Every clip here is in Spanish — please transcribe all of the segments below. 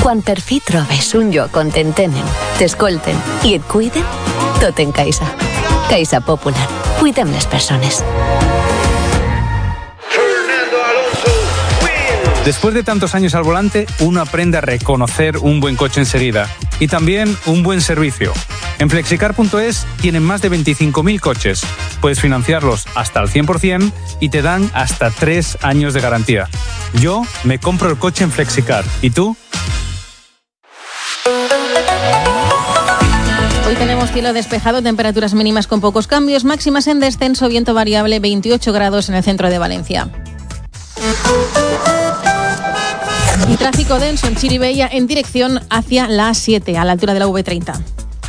Quan per fi trobes un lloc on t'entenen, t'escolten i et cuiden, tot en Caixa. Caixa Popular. Cuidem les persones. Después de tantos años al volante, uno aprende a reconocer un buen coche enseguida y también un buen servicio. En Flexicar.es tienen más de 25.000 coches. Puedes financiarlos hasta al 100% y te dan hasta 3 años de garantía. Yo me compro el coche en Flexicar. ¿Y tú? Hoy tenemos cielo despejado, temperaturas mínimas con pocos cambios, máximas en descenso, viento variable, 28 grados en el centro de Valencia. Y tráfico denso en Chirivella en dirección hacia la A7, a la altura de la V30.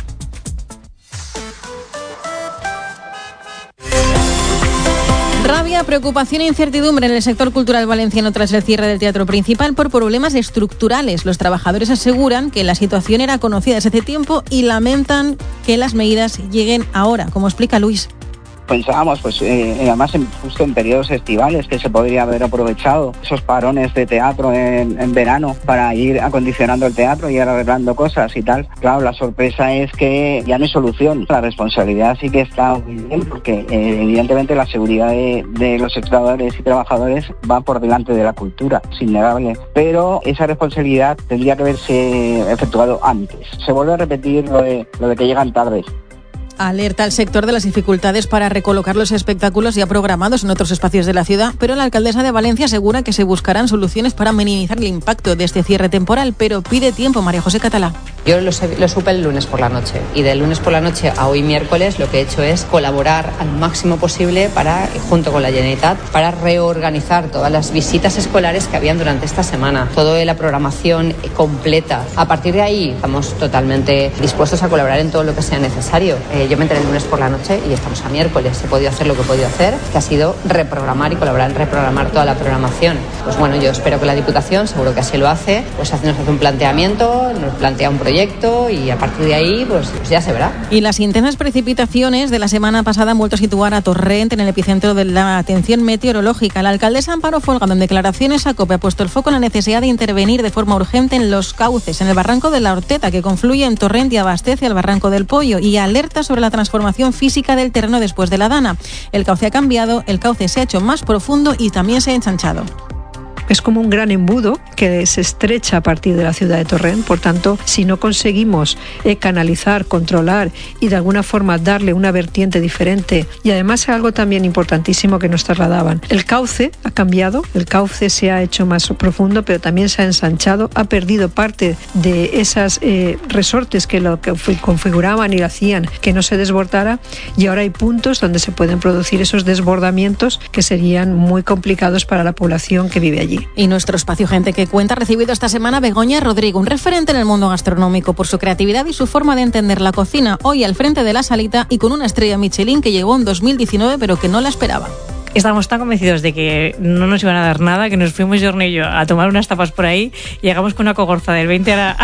Rabia, preocupación e incertidumbre en el sector cultural valenciano tras el cierre del Teatro Principal por problemas estructurales. Los trabajadores aseguran que la situación era conocida desde hace tiempo y lamentan que las medidas lleguen ahora, como explica Luis. Pensábamos, además justo en periodos estivales, que se podría haber aprovechado esos parones de teatro en verano para ir acondicionando el teatro y ir arreglando cosas y tal. Claro, la sorpresa es que ya no hay solución. La responsabilidad sí que está muy bien, porque evidentemente la seguridad de los espectadores y trabajadores va por delante de la cultura, es innegable. Pero esa responsabilidad tendría que haberse efectuado antes. Se vuelve a repetir lo de que llegan tarde. Alerta al sector de las dificultades para recolocar los espectáculos ya programados en otros espacios de la ciudad, pero la alcaldesa de Valencia asegura que se buscarán soluciones para minimizar el impacto de este cierre temporal, pero pide tiempo. María José Catalá. Yo lo supe el lunes por la noche, y del lunes por la noche a hoy miércoles lo que he hecho es colaborar al máximo posible junto con la Generalitat, para reorganizar todas las visitas escolares que habían durante esta semana, toda la programación completa. A partir de ahí estamos totalmente dispuestos a colaborar en todo lo que sea necesario. Yo me enteré el lunes por la noche y estamos a miércoles. He podido hacer lo que he podido hacer, que ha sido reprogramar y colaborar en reprogramar toda la programación. Pues bueno, yo espero que la Diputación, seguro que así lo hace, pues nos hace un planteamiento, nos plantea un proyecto y a partir de ahí pues ya se verá. Y las intensas precipitaciones de la semana pasada han vuelto a situar a Torrent en el epicentro de la atención meteorológica. La alcaldesa Amparo Folgado, en declaraciones a COPE, ha puesto el foco en la necesidad de intervenir de forma urgente en los cauces, en el barranco de la Horteta, que confluye en Torrent y abastece al barranco del Pollo, y alerta sobre la transformación física del terreno después de la dana. El cauce ha cambiado, el cauce se ha hecho más profundo y también se ha ensanchado. Es como un gran embudo que se estrecha a partir de la ciudad de Torrent. Por tanto, si no conseguimos canalizar, controlar y de alguna forma darle una vertiente diferente, y además algo también importantísimo que nos trasladaban, el cauce ha cambiado, el cauce se ha hecho más profundo, pero también se ha ensanchado, ha perdido parte de esas resortes que lo que configuraban y lo hacían que no se desbordara, y ahora hay puntos donde se pueden producir esos desbordamientos que serían muy complicados para la población que vive allí. Y nuestro espacio Gente que Cuenta ha recibido esta semana a Begoña Rodrigo, un referente en el mundo gastronómico por su creatividad y su forma de entender la cocina, hoy al frente de la salita y con una estrella Michelin que llegó en 2019 pero que no la esperaba. Estábamos tan convencidos de que no nos iban a dar nada que nos fuimos Jordi y yo a tomar unas tapas por ahí, llegamos con una cogorza del 20 a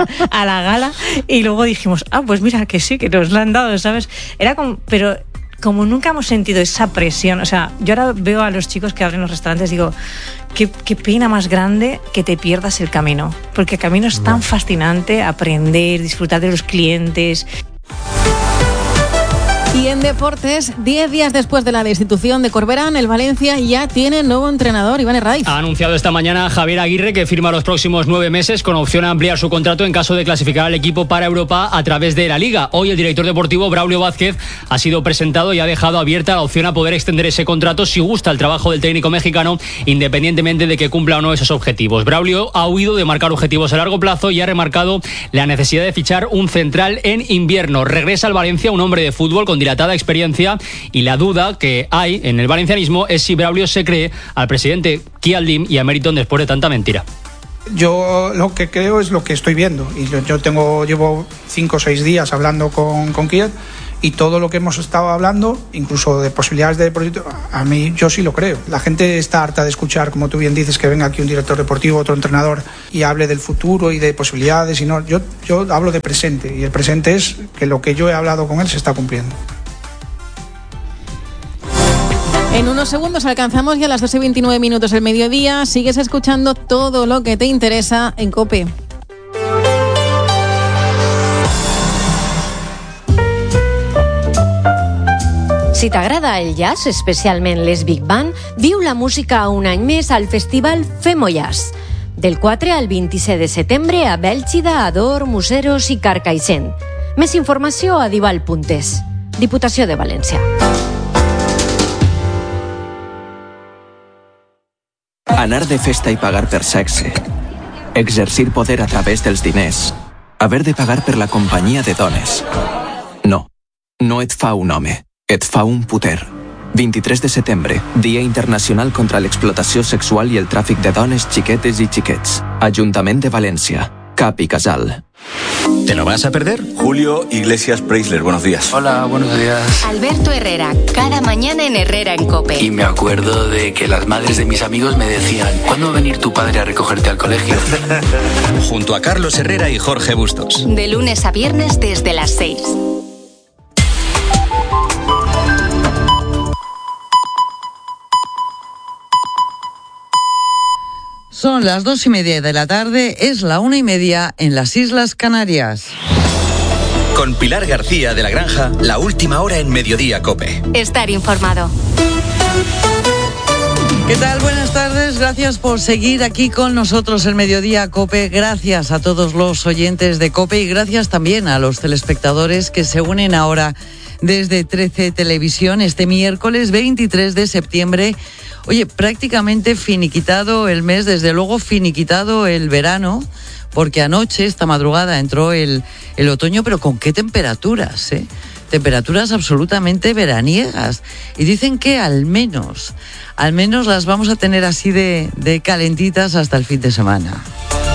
la gala y luego dijimos, pues mira que sí, que nos la han dado, ¿sabes? Era como... pero como nunca hemos sentido esa presión, o sea, yo ahora veo a los chicos que abren los restaurantes y digo, qué pena más grande que te pierdas el camino, porque el camino es tan fascinante, aprender, disfrutar de los clientes. Y en deportes, 10 días después de la destitución de Corberán, el Valencia ya tiene nuevo entrenador, Iván Herraiz. Ha anunciado esta mañana Javier Aguirre que firma los próximos 9 meses con opción a ampliar su contrato en caso de clasificar al equipo para Europa a través de la Liga. Hoy el director deportivo Braulio Vázquez ha sido presentado y ha dejado abierta la opción a poder extender ese contrato si gusta el trabajo del técnico mexicano, independientemente de que cumpla o no esos objetivos. Braulio ha huido de marcar objetivos a largo plazo y ha remarcado la necesidad de fichar un central en invierno. Regresa al Valencia un hombre de fútbol con dilatada experiencia y la duda que hay en el valencianismo es si Braulio se cree al presidente Kialdim y a Meriton después de tanta mentira. Yo lo que creo es lo que estoy viendo y llevo 5 o 6 días hablando con Kiel y todo lo que hemos estado hablando, incluso de posibilidades de proyecto, a mí yo sí lo creo. La gente está harta de escuchar, como tú bien dices, que venga aquí un director deportivo, otro entrenador y hable del futuro y de posibilidades. Y no, yo hablo de presente y el presente es que lo que yo he hablado con él se está cumpliendo. En unos segundos alcanzamos ya las 12:29 del mediodía. Sigues escuchando todo lo que te interesa en COPE. Si t'agrada el jazz, especialment les big band, viu la música un any més al festival Femo Jazz. Del 4 al 27 de setembre a Bèlgida, Ador, Museros i Carcaixent. Més informació a dival.es. Diputació de València. Anar de festa i pagar per sexe. Exercir poder a través dels diners. Haver de pagar per la companyia de dones. No, no et fa un home, et fa un puter. 23 de setembre, Dia Internacional contra l'explotació sexual i el tràfic de dones, xiquetes i xiquets. Ajuntament de València. Cap i Casal. ¿Te lo vas a perder? Julio Iglesias Preisler, buenos días. Hola, buenos días. Alberto Herrera, cada mañana en Herrera en COPE. Y me acuerdo de que las madres de mis amigos me decían, ¿cuándo va a venir tu padre a recogerte al colegio? Junto a Carlos Herrera y Jorge Bustos. De lunes a viernes desde las 6. Son las 2:30 de la tarde, es la 1:30 en las Islas Canarias. Con Pilar García de la Granja, la última hora en Mediodía COPE. Estar informado. ¿Qué tal? Buenas tardes, gracias por seguir aquí con nosotros en Mediodía COPE. Gracias a todos los oyentes de COPE y gracias también a los telespectadores que se unen ahora desde 13 Televisión este miércoles 23 de septiembre. Oye, prácticamente finiquitado el mes, desde luego finiquitado el verano, porque anoche, esta madrugada, entró el otoño, pero ¿con qué temperaturas? Temperaturas absolutamente veraniegas. Y dicen que al menos las vamos a tener así de calentitas hasta el fin de semana.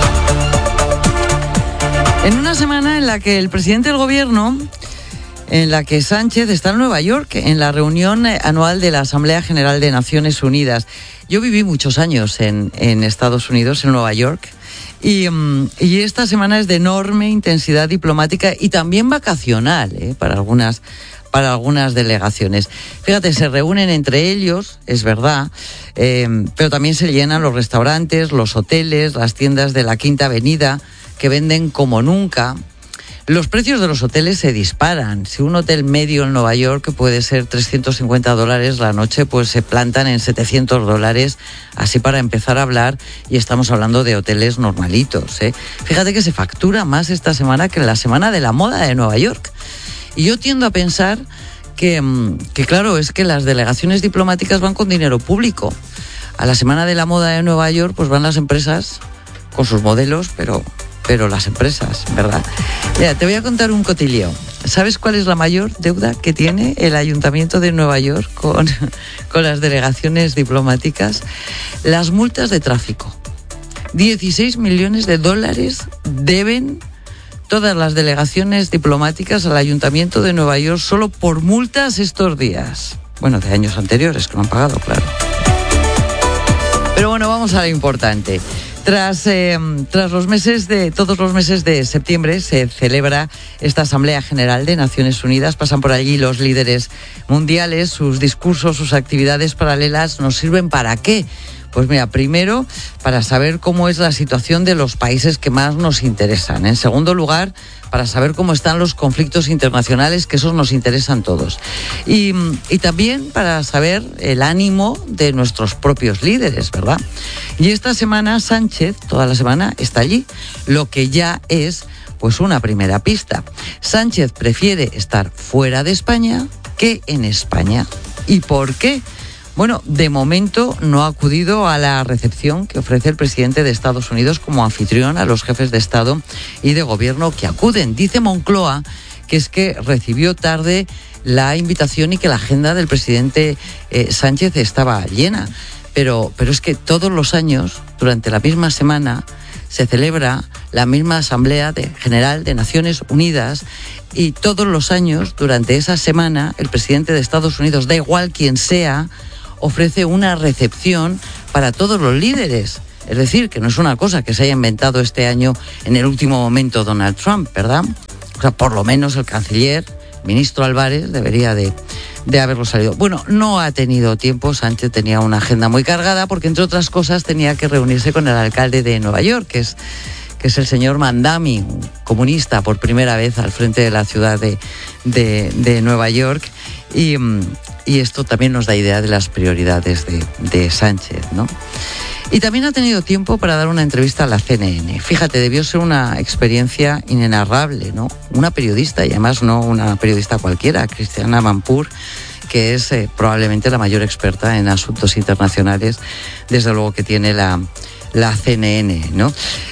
En una semana en la que el presidente del gobierno, en la que Sánchez está en Nueva York, en la reunión anual de la Asamblea General de Naciones Unidas. Yo viví muchos años en Estados Unidos, en Nueva York, y esta semana es de enorme intensidad diplomática y también vacacional, para algunas delegaciones. Fíjate, se reúnen entre ellos, es verdad, pero también se llenan los restaurantes, los hoteles, las tiendas de la Quinta Avenida, que venden como nunca. Los precios de los hoteles se disparan. Si un hotel medio en Nueva York puede ser $350 la noche, pues se plantan en $700, así para empezar a hablar, y estamos hablando de hoteles normalitos, Fíjate que se factura más esta semana que en la Semana de la Moda de Nueva York. Y yo tiendo a pensar que claro, es que las delegaciones diplomáticas van con dinero público. A la Semana de la Moda de Nueva York pues van las empresas con sus modelos, pero las empresas, ¿verdad? Mira, te voy a contar un cotilleo. ¿Sabes cuál es la mayor deuda que tiene el Ayuntamiento de Nueva York con las delegaciones diplomáticas? Las multas de tráfico. $16 millones deben todas las delegaciones diplomáticas al Ayuntamiento de Nueva York solo por multas estos días. Bueno, de años anteriores que no han pagado, claro. Pero bueno, vamos a lo importante. Tras todos los meses de septiembre se celebra esta Asamblea General de Naciones Unidas. Pasan por allí los líderes mundiales, sus discursos, sus actividades paralelas. ¿Nos sirven para qué? Pues mira, primero, para saber cómo es la situación de los países que más nos interesan. En segundo lugar, para saber cómo están los conflictos internacionales, que esos nos interesan todos. Y también para saber el ánimo de nuestros propios líderes, ¿verdad? Y esta semana Sánchez, toda la semana, está allí, lo que ya es pues una primera pista. Sánchez prefiere estar fuera de España que en España. ¿Y por qué? Bueno, de momento no ha acudido a la recepción que ofrece el presidente de Estados Unidos como anfitrión a los jefes de Estado y de Gobierno que acuden. Dice Moncloa que es que recibió tarde la invitación y que la agenda del presidente Sánchez estaba llena. Pero es que todos los años, durante la misma semana, se celebra la misma Asamblea General de Naciones Unidas y todos los años, durante esa semana, el presidente de Estados Unidos, da igual quién sea, ofrece una recepción para todos los líderes. Es decir, que no es una cosa que se haya inventado este año en el último momento Donald Trump, ¿verdad? O sea, por lo menos el canciller, ministro Álvarez, debería de haberlo salido. Bueno, no ha tenido tiempo. Sánchez tenía una agenda muy cargada porque, entre otras cosas, tenía que reunirse con el alcalde de Nueva York, que que es el señor Mandami, un comunista por primera vez al frente de la ciudad de Nueva York. Y esto también nos da idea de las prioridades de Sánchez, ¿no? Y también ha tenido tiempo para dar una entrevista a la CNN. Fíjate, debió ser una experiencia inenarrable, ¿no? Una periodista, y además no una periodista cualquiera, Christiane Amanpour, que es probablemente la mayor experta en asuntos internacionales, desde luego que tiene la CNN, ¿no?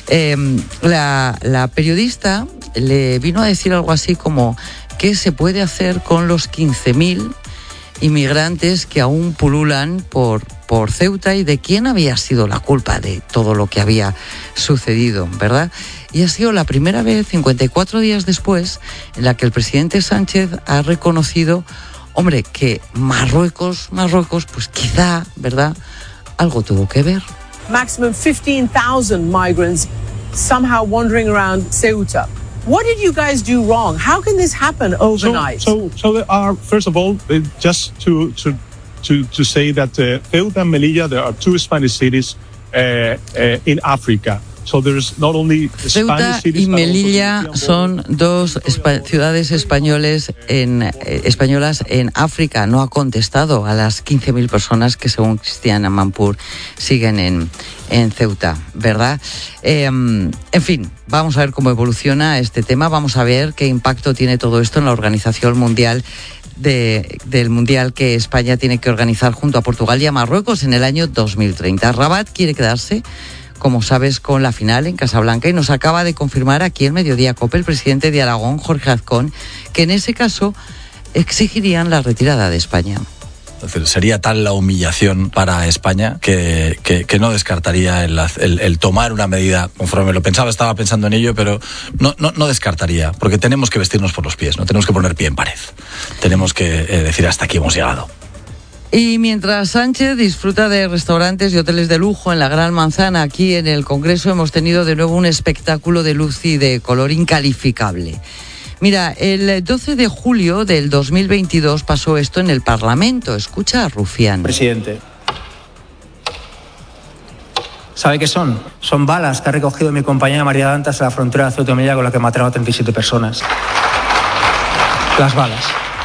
La periodista le vino a decir algo así como qué se puede hacer con los 15.000 inmigrantes que aún pululan por Ceuta y de quién había sido la culpa de todo lo que había sucedido, ¿verdad? Y ha sido la primera vez, 54 días después, en la que el presidente Sánchez ha reconocido, hombre, que Marruecos, pues quizá, ¿verdad?, algo tuvo que ver. Maximum 15,000 migrants somehow wandering around Ceuta. What did you guys do wrong? How can this happen overnight? So there are, first of all, just to say that Ceuta and Melilla, there are two Spanish cities in Africa. So there's not only Ceuta y Melilla son dos ciudades españolas en África. No ha contestado a las 15.000 personas que, según Christiane Amanpour, siguen en Ceuta, ¿verdad? En fin, vamos a ver cómo evoluciona este tema. Vamos a ver qué impacto tiene todo esto en la Organización Mundial del Mundial que España tiene que organizar junto a Portugal y a Marruecos en el año 2030. Rabat quiere quedarse, como sabes, con la final en Casablanca, y nos acaba de confirmar aquí en Mediodía COPE el presidente de Aragón, Jorge Azcón, que en ese caso exigirían la retirada de España. Es decir, sería tal la humillación para España que no descartaría el tomar una medida conforme lo pensaba. Estaba pensando en ello, pero no descartaría, porque tenemos que vestirnos por los pies, no tenemos que poner pie en pared. Tenemos que decir hasta aquí hemos llegado. Y mientras Sánchez disfruta de restaurantes y hoteles de lujo en la Gran Manzana, aquí en el Congreso hemos tenido de nuevo un espectáculo de luz y de color incalificable. Mira, el 12 de julio del 2022 pasó esto en el Parlamento. Escucha a Rufián. Presidente, ¿sabe qué son? Son balas que ha recogido mi compañera María Dantas en la frontera de Ceuta y Melilla, con la que mataron a 37 personas. Las balas.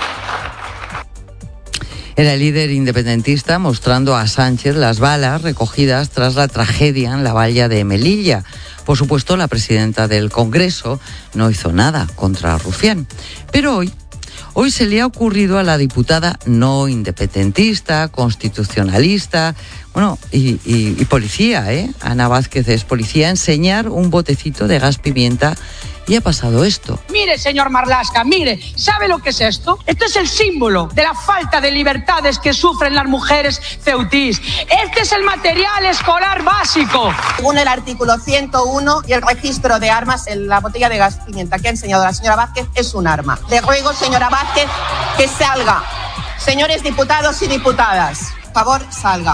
Era el líder independentista mostrando a Sánchez las balas recogidas tras la tragedia en la valla de Melilla. Por supuesto, la presidenta del Congreso no hizo nada contra Rufián. Pero hoy se le ha ocurrido a la diputada no independentista, constitucionalista, y policía, Ana Vázquez es policía, enseñar un botecito de gas pimienta. Y ha pasado esto. Mire, señor Marlaska, mire, ¿sabe lo que es esto? Esto es el símbolo de la falta de libertades que sufren las mujeres ceutís. Este es el material escolar básico. Según el artículo 101 y el registro de armas, la botella de gas pimienta que ha enseñado la señora Vázquez es un arma. Le ruego, señora Vázquez, que salga. Señores diputados y diputadas, por favor, salga.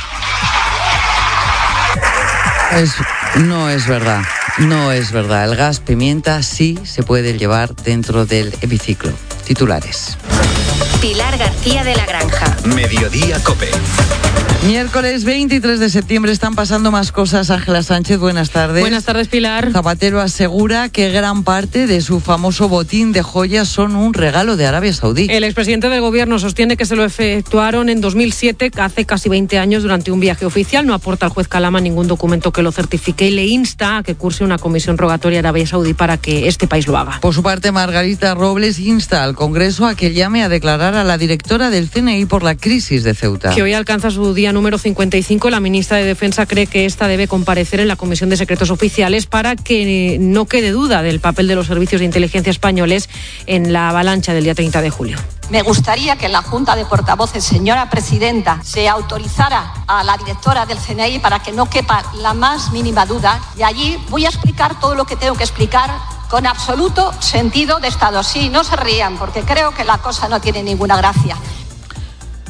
No es verdad. No es verdad. El gas pimienta sí se puede llevar dentro del hemiciclo. Titulares. Pilar García de la Granja. Mediodía COPE. Miércoles 23 de septiembre están pasando más cosas. Ángela Sánchez, buenas tardes. Buenas tardes, Pilar. Zapatero asegura que gran parte de su famoso botín de joyas son un regalo de Arabia Saudí. El expresidente del gobierno sostiene que se lo efectuaron en 2007, hace casi 20 años, durante un viaje oficial. No aporta al juez Calama ningún documento que lo certifique y le insta a que curse una comisión rogatoria a Arabia Saudí para que este país lo haga. Por su parte, Margarita Robles insta al Congreso a que llame a declarar a la directora del CNI por la crisis de Ceuta. Que hoy alcanza su día número 55, la ministra de Defensa cree que esta debe comparecer en la Comisión de Secretos Oficiales para que no quede duda del papel de los servicios de inteligencia españoles en la avalancha del día 30 de julio. Me gustaría que en la Junta de Portavoces, señora presidenta, se autorizara a la directora del CNI para que no quepa la más mínima duda, y allí voy a explicar todo lo que tengo que explicar con absoluto sentido de Estado. Sí, no se rían, porque creo que la cosa no tiene ninguna gracia.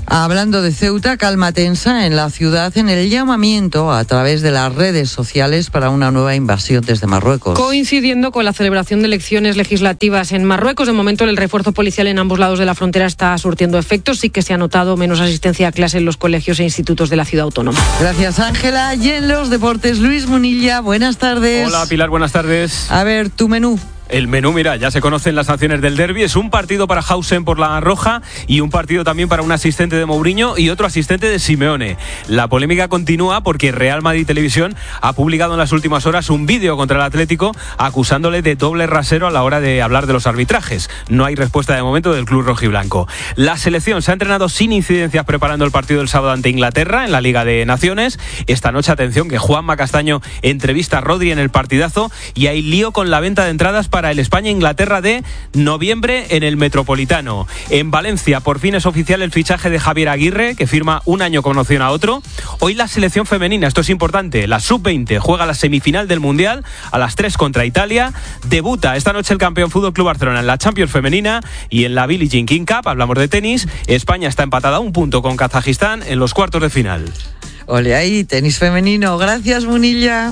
Hablando de Ceuta, calma tensa en la ciudad en el llamamiento a través de las redes sociales para una nueva invasión desde Marruecos. Coincidiendo con la celebración de elecciones legislativas en Marruecos, de momento el refuerzo policial en ambos lados de la frontera está surtiendo efectos. Sí que se ha notado menos asistencia a clase en los colegios e institutos de la ciudad autónoma. Gracias, Ángela. Y en los deportes, Luis Munilla, buenas tardes. Hola, Pilar, buenas tardes. A ver, tu menú. El menú, mira, ya se conocen las sanciones del derbi. Es un partido para Hausen por la roja y un partido también para un asistente de Mourinho y otro asistente de Simeone. La polémica continúa porque Real Madrid Televisión ha publicado en las últimas horas un vídeo contra el Atlético acusándole de doble rasero a la hora de hablar de los arbitrajes. No hay respuesta de momento del club rojiblanco. La selección se ha entrenado sin incidencias preparando el partido del sábado ante Inglaterra en la Liga de Naciones. Esta noche, atención, que Juanma Castaño entrevista a Rodri en el partidazo y hay lío con la venta de entradas para el España-Inglaterra de noviembre en el Metropolitano. En Valencia, por fin es oficial el fichaje de Javier Aguirre, que firma un año con opción a otro. Hoy la selección femenina, esto es importante, la sub-20 juega la semifinal del Mundial a las 3 contra Italia. Debuta esta noche el campeón Fútbol Club Barcelona en la Champions femenina y en la Billie Jean King Cup, hablamos de tenis. España está empatada a un punto con Kazajistán en los cuartos de final. Ole ahí, tenis femenino. Gracias, Munilla.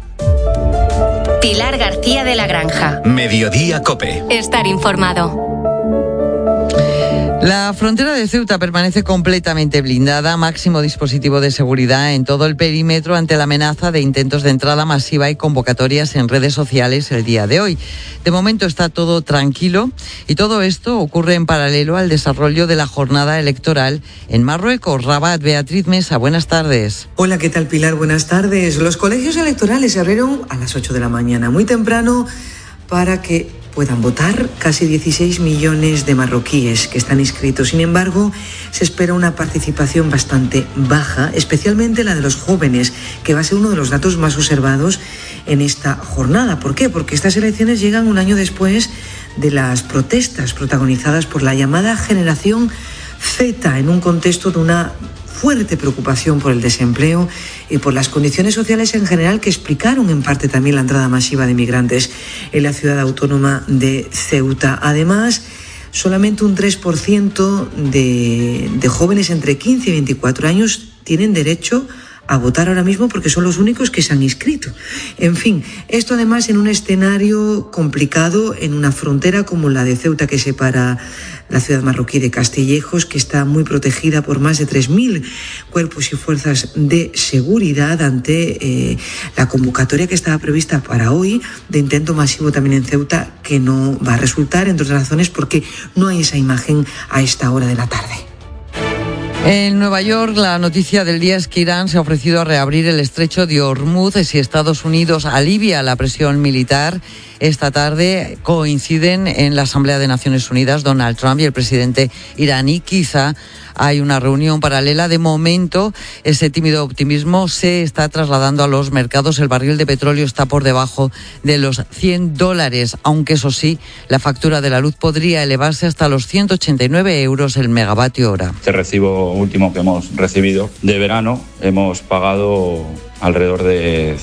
Pilar García de la Granja. Mediodía COPE. Estar informado. La frontera de Ceuta permanece completamente blindada, máximo dispositivo de seguridad en todo el perímetro ante la amenaza de intentos de entrada masiva y convocatorias en redes sociales el día de hoy. De momento está todo tranquilo y todo esto ocurre en paralelo al desarrollo de la jornada electoral en Marruecos. Rabat, Beatriz Mesa, buenas tardes. Hola, ¿qué tal, Pilar? Buenas tardes. Los colegios electorales se abrieron a las 8 de la mañana, muy temprano, para que puedan votar casi 16 millones de marroquíes que están inscritos. Sin embargo, se espera una participación bastante baja, especialmente la de los jóvenes, que va a ser uno de los datos más observados en esta jornada. ¿Por qué? Porque estas elecciones llegan un año después de las protestas protagonizadas por la llamada generación Z, en un contexto de una fuerte preocupación por el desempleo y por las condiciones sociales en general que explicaron en parte también la entrada masiva de migrantes en la ciudad autónoma de Ceuta. Además, solamente un 3% de jóvenes entre 15 y 24 años tienen derecho a votar ahora mismo porque son los únicos que se han inscrito. En fin, esto además en un escenario complicado, en una frontera como la de Ceuta que separa la ciudad marroquí de Castillejos, que está muy protegida por más de 3.000 cuerpos y fuerzas de seguridad ante la convocatoria que estaba prevista para hoy de intento masivo también en Ceuta, que no va a resultar, entre otras razones, porque no hay esa imagen a esta hora de la tarde. En Nueva York, la noticia del día es que Irán se ha ofrecido a reabrir el estrecho de Hormuz si Estados Unidos alivia la presión militar. Esta tarde coinciden en la Asamblea de Naciones Unidas Donald Trump y el presidente iraní. Quizá hay una reunión paralela. De momento, ese tímido optimismo se está trasladando a los mercados. El barril de petróleo está por debajo de los $100, aunque eso sí, la factura de la luz podría elevarse hasta los 189 euros el megavatio hora. Este recibo último que hemos recibido de verano, hemos pagado alrededor de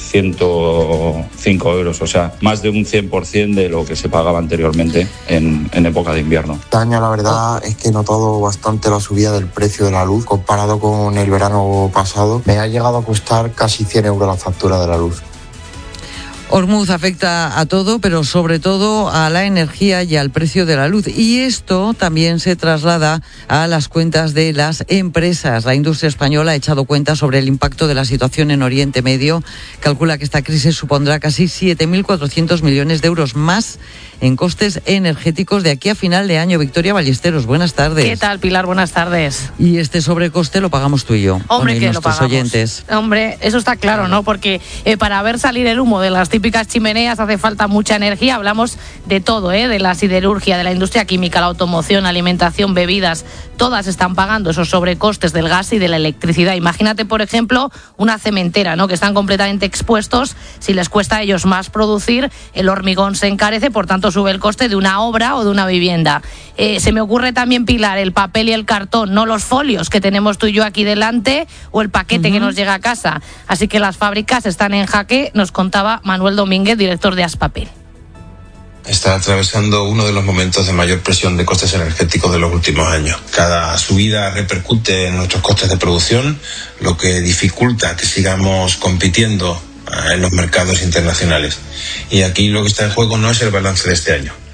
105 euros, o sea, más de un 100% de lo que se pagaba anteriormente en época de invierno. Este año la verdad es que he notado bastante la subida del precio de la luz comparado con el verano pasado. Me ha llegado a costar casi 100 euros la factura de la luz. Hormuz afecta a todo, pero sobre todo a la energía y al precio de la luz. Y esto también se traslada a las cuentas de las empresas. La industria española ha echado cuenta sobre el impacto de la situación en Oriente Medio. Calcula que esta crisis supondrá casi 7.400 millones de euros más en costes energéticos de aquí a final de año. Victoria Ballesteros, buenas tardes. ¿Qué tal, Pilar? Buenas tardes. Y este sobrecoste lo pagamos tú y yo. Hombre, que lo pagamos. Oyentes. Hombre, eso está claro, ¿no? Porque para ver salir el humo de las típicas chimeneas hace falta mucha energía. Hablamos de todo, de la siderurgia, de la industria química, la automoción, alimentación, bebidas. Todas están pagando esos sobrecostes del gas y de la electricidad. Imagínate, por ejemplo, una cementera, ¿no? Que están completamente expuestos. Si les cuesta a ellos más producir, el hormigón se encarece, por tanto sube el coste de una obra o de una vivienda. Se me ocurre también, Pilar, el papel y el cartón, no los folios que tenemos tú y yo aquí delante, o el paquete que nos llega a casa. Así que las fábricas están en jaque, nos contaba Manuel Domínguez, director de Aspapel. está atravesando uno de los momentos de mayor presión de costes energéticos de los últimos años. Cada subida repercute en nuestros costes de producción, lo que dificulta que sigamos compitiendo en los mercados internacionales. Y aquí lo que está en juego no es el balance de este año,